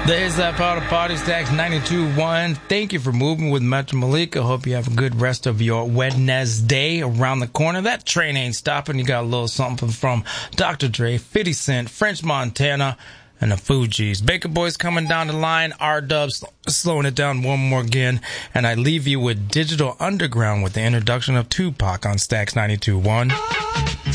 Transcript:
There's that part of Party Stacks 92.1. Thank you for moving with Metro Malika. Hope you have a good rest of your Wednesday around the corner. That train ain't stopping. You got a little something from Dr. Dre, 50 Cent, French Montana, and the Fugees. Baker Boys coming down the line. R-Dubs slowing it down one more again. And I leave you with Digital Underground with the introduction of Tupac on Stacks 92.1.